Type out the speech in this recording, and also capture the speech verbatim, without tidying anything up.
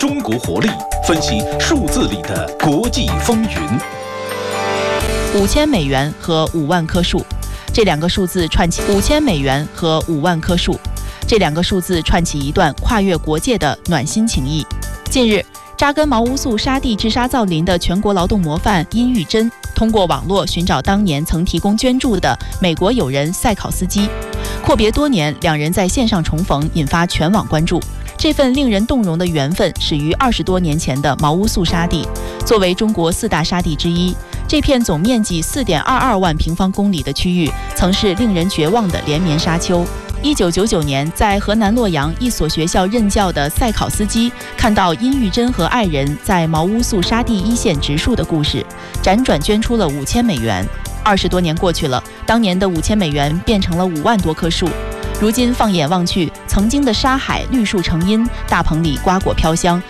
中国活力，分析数字里的国际风云。 五千美元和五万棵树，这两个数字串起五千美元和五万棵树，这两个数字串起一段跨越国界的暖心情谊。近日，扎根毛乌素沙地治沙造林的全国劳动模范殷玉珍，通过网络寻找当年曾提供捐助的美国友人塞考斯基。阔别多年，两人在线上重逢，引发全网关注。这份令人动容的缘分始于二十多年前的毛乌素沙地。作为中国四大沙地之一，这片总面积四点二二万平方公里的区域，曾是令人绝望的连绵沙丘。一九九九年，在河南洛阳一所学校任教的塞考斯基，看到殷玉珍和爱人在毛乌素沙地一线植树的故事，辗转捐出了五千美元。二十多年过去了，当年的五千美元变成了五万多棵树。如今放眼望去，曾经的沙海绿树成荫，大棚里瓜果飘香，